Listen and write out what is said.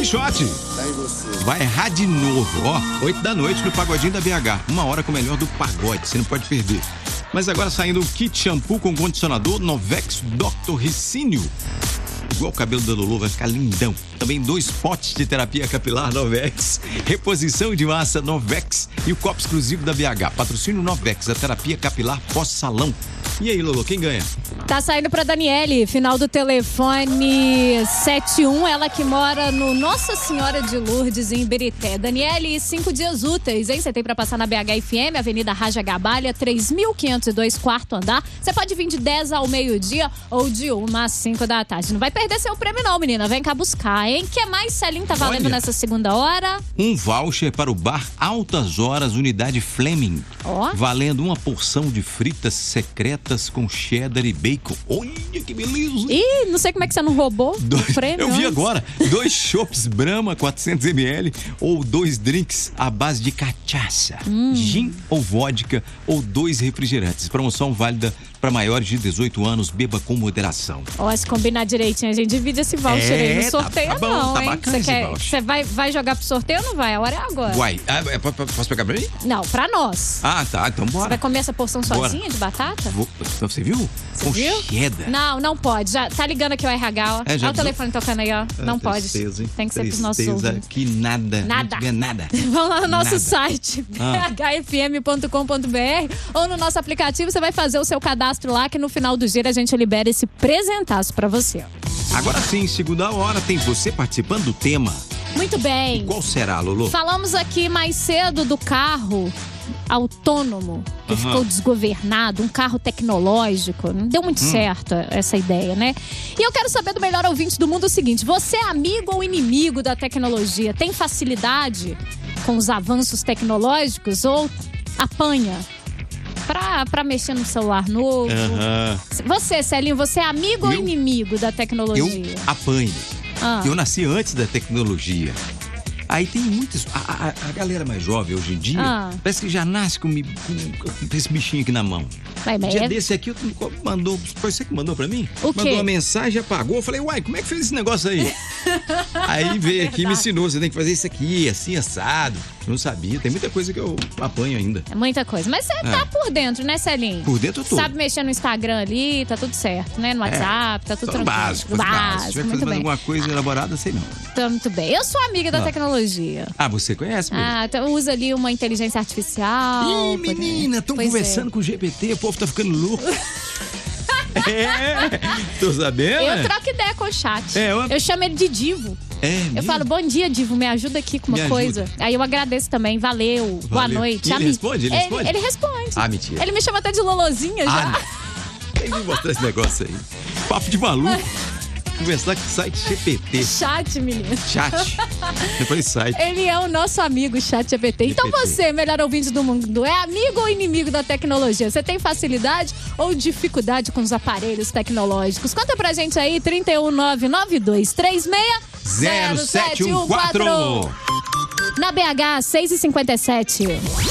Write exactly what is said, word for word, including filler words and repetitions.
Peixote. Vai errar de novo, ó. oito da noite no Pagodinho da B H. Uma hora com o melhor do pagode, você não pode perder. Mas agora saindo o kit shampoo com condicionador Novex doutor Ricínio. Igual o cabelo da Lulu, vai ficar lindão. Também dois potes de terapia capilar Novex, reposição de massa Novex e o copo exclusivo da B H. Patrocínio Novex, a terapia capilar pós-salão. E aí, Lulu, quem ganha? Tá saindo pra Daniele, final do telefone sete um, ela que mora no Nossa Senhora de Lourdes, em Ibirité. Daniele, cinco dias úteis, hein? Você tem pra passar na B H F M, Avenida Raja Gabalha, três mil quinhentos e dois, quarto andar. Você pode vir de dez ao meio-dia ou de uma às cinco da tarde. Não vai perder seu prêmio não, menina. Vem cá buscar, hein? O que mais, Celinho, tá valendo Olha, nessa segunda hora? Um voucher para o bar Altas Horas, unidade Fleming. Ó. Valendo uma porção de fritas secretas com cheddar e bacon. Olha que beleza! Ih, não sei como é que você não roubou Dois, o prêmio. eu vi antes. agora. Dois chopps Brahma quatrocentos mililitros ou dois drinks à base de cachaça, hum. gin ou vodka ou dois refrigerantes. Promoção válida para maiores de dezoito anos. Beba com moderação. Ó, se combinar direitinho, a gente divide esse voucher É, aí. Não tá- sorteia tá bom, não, tá hein? bacana Você esse quer, voucher. você vai, vai jogar pro sorteio ou não vai? A hora é agora. Uai, ah, é, p- p- posso pegar pra mim? Não, pra nós. Ah, tá, então Você bora. vai comer essa porção Bora. sozinha de batata? Vou- Você viu? Você com viu? cheddar. Não, não pode. Já tá ligando aqui o R H, ó. É, já Olha o avisou? telefone tocando aí, ó. Não Ah, pode. tristeza, hein? Tem que ser pros nossos Tristeza ouvintes. que nada. Nada. Não tiver nada. Vão lá no nosso Nada. site, Ah. b h f m ponto com ponto b r, ou no nosso aplicativo. Você vai fazer o seu cadastro lá, que no final do giro a gente libera esse presentaço pra você. Agora sim, segunda hora, tem você participando do tema. Muito bem. Qual será, Lulu? Falamos aqui mais cedo do carro autônomo que Aham. ficou desgovernado, um carro tecnológico. Não deu muito certo essa ideia, né? E eu quero saber do melhor ouvinte do mundo o seguinte: você é amigo ou inimigo da tecnologia? Tem facilidade com os avanços tecnológicos ou apanha pra, pra mexer no celular novo? Aham. Você, Celinho, você é amigo ou Eu- inimigo da Eu tecnologia? apanho. Ah. Eu nasci antes da tecnologia. Aí tem muitas. A, a- a galera mais jovem hoje em dia Ah. parece que já nasce com, mi- com- com esse bichinho aqui na mão. Vai, Um mas dia é- desse aqui, tu mandou. Foi você que mandou pra mim? O quê? Mandou uma mensagem, apagou. Eu falei, uai, como é que fez esse negócio aí? Aí veio aqui e me Verdade. ensinou: você tem que fazer isso aqui, assim, assado. Eu não sabia. Tem muita coisa que eu apanho ainda. É muita coisa. Mas você tá por dentro, né, Celinho? Por dentro eu tô. Sabe mexer no Instagram ali, tá tudo certo, né? No WhatsApp, tá tudo Só no tranquilo. básico, fazer básico. Se tiver que muito fazer mais bem. alguma coisa elaborada, sei não. Tá muito bem. Eu sou amiga da Ah. tecnologia. Ah, você conhece mesmo? Ah, então usa ali uma inteligência artificial. Ih, poder- menina, estão Pois conversando é. com o G P T, o povo tá ficando louco. É, tô sabendo? Eu né? troco ideia com o chat. É, eu- eu... chamo ele de Divo. É, Eu mesmo? falo, bom dia, Divo, me ajuda aqui com uma Me ajuda. coisa. Aí eu agradeço também, valeu, boa Valeu. noite. E ele Ami- responde? Ele responde? Ele responde. Ah, mentira. Ele me chama até de Lolozinha já. Ah, não. Tem que mostrar esse negócio aí. Papo de maluco. Conversar com o site G P T. Chat, menino. Chat. Depois site. Ele é o nosso amigo Chat G P T. Então G P T. você, melhor ouvinte do mundo, é amigo ou inimigo da tecnologia? Você tem facilidade ou dificuldade com os aparelhos tecnológicos? Conta pra gente aí, trinta e um, nove nove dois três seis zero sete um quatro. Na B H, seis e cinquenta e sete.